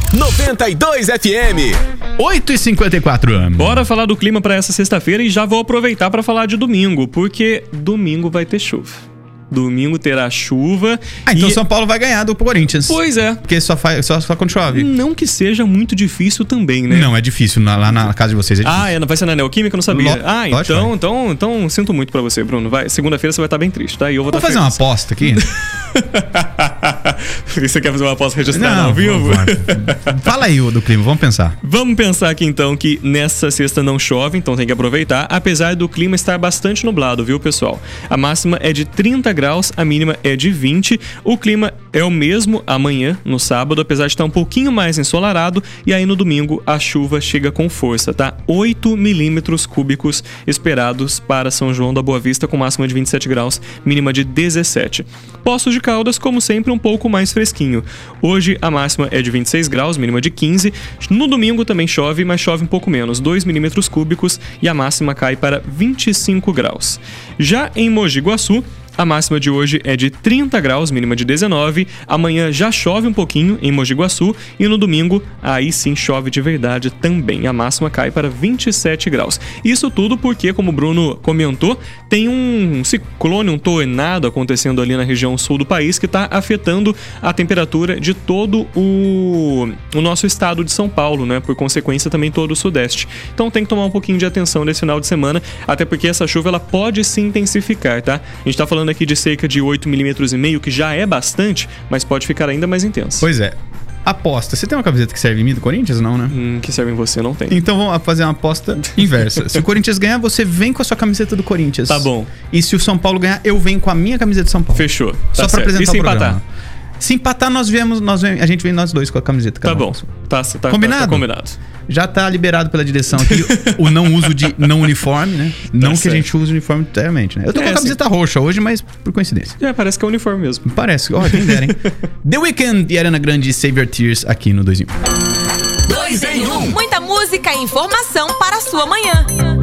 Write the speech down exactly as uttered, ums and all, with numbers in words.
noventa e dois F M. oito e cinquenta e quatro. Bora falar do clima pra essa sexta-feira e já vou aproveitar pra falar de domingo, porque domingo vai ter chuva. Domingo terá chuva. Ah, então e... São Paulo vai ganhar do Corinthians. Pois é. Porque só, faz, só, só quando chove. Não que seja muito difícil também, né? Não, é difícil. Na, lá na casa de vocês é difícil. Ah, é, vai ser na Neoquímica? Eu não sabia. Lo... Ah, Lógico, então, vai. então, então sinto muito pra você, Bruno. Vai, segunda-feira você vai estar bem triste, tá? E eu vou Vamos tá fazer uma feliz. aposta aqui? Você quer fazer uma aposta registrada Não, ao vivo? Fala aí o do clima, vamos pensar. Vamos pensar aqui então que nessa sexta não chove, então tem que aproveitar, apesar do clima estar bastante nublado, viu, pessoal? A máxima é de trinta graus, a mínima é de vinte. O clima é o mesmo amanhã, no sábado, apesar de estar um pouquinho mais ensolarado, e aí no domingo a chuva chega com força, tá? oito milímetros cúbicos esperados para São João da Boa Vista, com máxima de vinte e sete graus, mínima de dezessete. Poços de Caldas, como sempre, um pouco mais fresquinho. Hoje a máxima é de vinte e seis graus, mínima de quinze. No domingo também chove, mas chove um pouco menos, dois milímetros cúbicos, e a máxima cai para vinte e cinco graus. Já em Mogi Guaçu, a máxima de hoje é de trinta graus, mínima de dezenove. Amanhã já chove um pouquinho em Mogi Guaçu e no domingo aí sim chove de verdade também. A máxima cai para vinte e sete graus. Isso tudo porque, como o Bruno comentou, tem um ciclone, um tornado acontecendo ali na região sul do país que está afetando a temperatura de todo o, o nosso estado de São Paulo, né? Por consequência também todo o sudeste. Então tem que tomar um pouquinho de atenção nesse final de semana, até porque essa chuva ela pode se intensificar, tá? A gente tá falando aqui de cerca de oito milímetros e meio, que já é bastante, mas pode ficar ainda mais intenso. Pois é. Aposta. Você tem uma camiseta que serve em mim do Corinthians? Não, né? Hum, que serve em você, não tem. Então vamos fazer uma aposta inversa. Se o Corinthians ganhar, você vem com a sua camiseta do Corinthians. Tá bom. E se o São Paulo ganhar, eu venho com a minha camiseta do São Paulo. Fechou. Só Tá pra certo. apresentar e se o programa. empatar? Se empatar, nós viemos, nós vem, a gente vem nós dois com a camiseta. Tá um. bom. Tá, tá, combinado? Tá, tá combinado. Já tá liberado pela direção aqui o não uso de não uniforme, né? Não certo. que a gente use uniforme diariamente, né? Eu tô É, com a camiseta sim. roxa hoje, mas por coincidência. É, parece que é uniforme mesmo. Parece. Ó, quem dera, hein? The Weeknd e Ariana Grande, Save Your Tears aqui no dois em um. dois em um. Muita música e informação para a sua manhã.